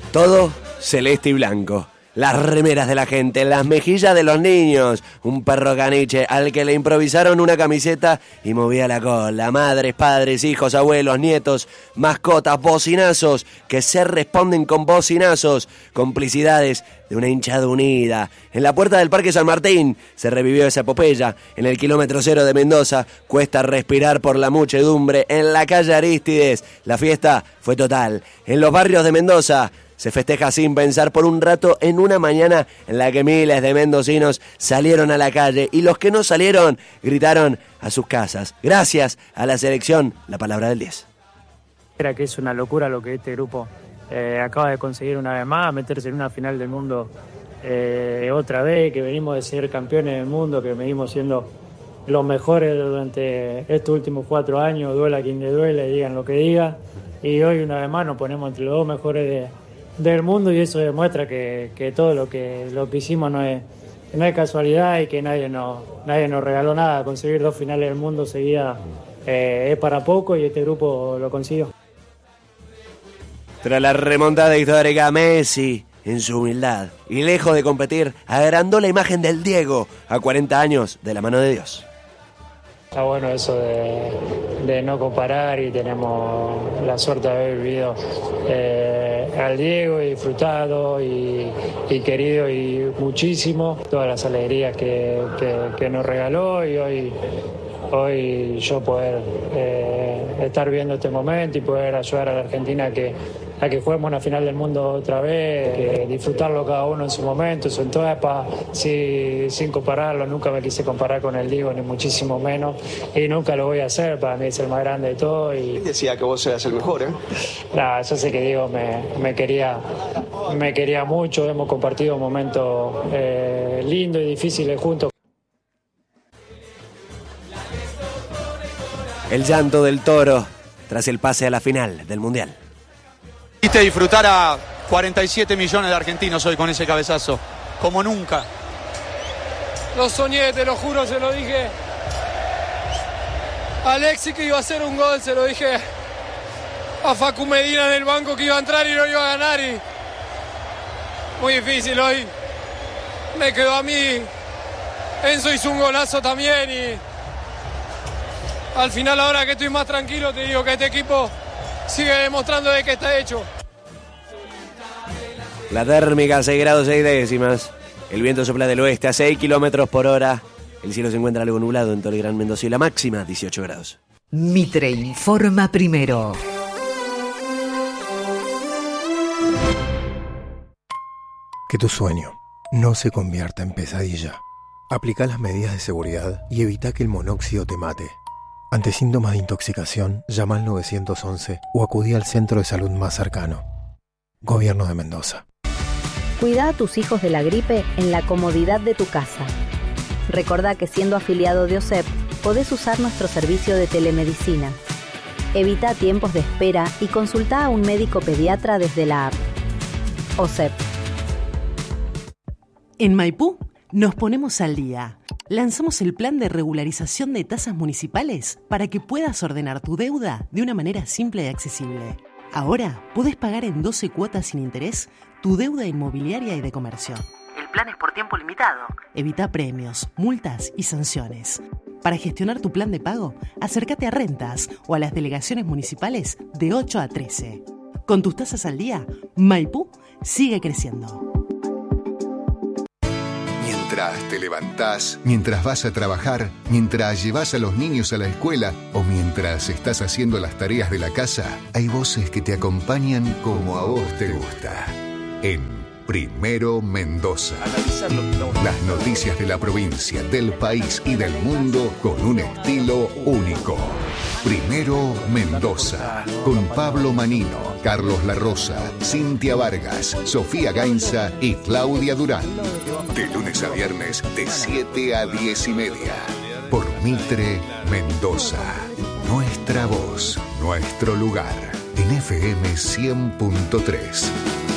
Todo celeste y blanco. Las remeras de la gente, las mejillas de los niños, un perro caniche al que le improvisaron una camiseta y movía la cola. Madres, padres, hijos, abuelos, nietos, mascotas, bocinazos que se responden con bocinazos, complicidades de una hinchada unida. En la puerta del Parque San Martín se revivió esa epopeya. En el kilómetro 0 de Mendoza cuesta respirar por la muchedumbre. En la calle Arístides la fiesta fue total. En los barrios de Mendoza se festeja sin pensar por un rato en una mañana en la que miles de mendocinos salieron a la calle y los que no salieron gritaron a sus casas. Gracias a la selección, la palabra del 10. Era que es una locura lo que este grupo acaba de conseguir una vez más, meterse en una final del mundo otra vez, que venimos de ser campeones del mundo, que venimos siendo los mejores durante estos últimos 4 años, duela quien le duele, digan lo que diga, y hoy una vez más nos ponemos entre los 2 mejores del mundo y eso demuestra que todo lo que hicimos no es casualidad y que nadie nos regaló nada. Conseguir 2 finales del mundo seguidas es para poco y este grupo lo consiguió. Tras la remontada histórica, Messi, en su humildad y lejos de competir, agrandó la imagen del Diego a 40 años de la mano de Dios. Está bueno eso de no comparar y tenemos la suerte de haber vivido al Diego y disfrutado y querido y muchísimo todas las alegrías que nos regaló y hoy yo poder estar viendo este momento y poder ayudar a la Argentina a que juguemos una final del mundo otra vez, disfrutarlo cada uno en su momento, en su etapa, sin compararlo. Nunca me quise comparar con el Diego, ni muchísimo menos, y nunca lo voy a hacer. Para mí es el más grande de todo. Y decía que vos eras el mejor, ¿eh? Nah, yo sé que Diego me quería mucho, hemos compartido momentos lindos y difíciles juntos. El llanto del Toro tras el pase a la final del Mundial. Viste disfrutar a 47 millones de argentinos hoy con ese cabezazo, como nunca. Lo soñé, te lo juro, se lo dije a Alexis que iba a hacer un gol, se lo dije a Facu Medina en el banco que iba a entrar y no iba a ganar. Y muy difícil hoy. Me quedó a mí. Enzo hizo un golazo también y al final, ahora que estoy más tranquilo, te digo que este equipo sigue demostrando de que está hecho. La térmica 6 grados 6 décimas. El viento sopla del oeste a 6 kilómetros por hora. El cielo se encuentra algo nublado en todo el Gran Mendoza y la máxima 18 grados. Mitre informa primero. Que tu sueño no se convierta en pesadilla. Aplica las medidas de seguridad y evita que el monóxido te mate. Ante síntomas de intoxicación, llama al 911 o acudí al centro de salud más cercano. Gobierno de Mendoza. Cuida a tus hijos de la gripe en la comodidad de tu casa. Recordá que siendo afiliado de OSEP, podés usar nuestro servicio de telemedicina. Evita tiempos de espera y consulta a un médico pediatra desde la app. OSEP. En Maipú nos ponemos al día. Lanzamos el plan de regularización de tasas municipales para que puedas ordenar tu deuda de una manera simple y accesible. Ahora podés pagar en 12 cuotas sin interés tu deuda inmobiliaria y de comercio. El plan es por tiempo limitado. Evita premios, multas y sanciones. Para gestionar tu plan de pago, acércate a Rentas o a las delegaciones municipales de 8 a 13. Con tus tasas al día, Maipú sigue creciendo. Mientras te levantás, mientras vas a trabajar, mientras llevas a los niños a la escuela o mientras estás haciendo las tareas de la casa, hay voces que te acompañan como a vos te gusta. En Primero Mendoza. Las noticias de la provincia, del país y del mundo con un estilo único. Primero Mendoza, con Pablo Manino, Carlos La Rosa, Cintia Vargas, Sofía Gainza y Claudia Durán. De lunes a viernes, de 7 a 10 y media. Por Mitre Mendoza. Nuestra voz, nuestro lugar. En FM 100.3.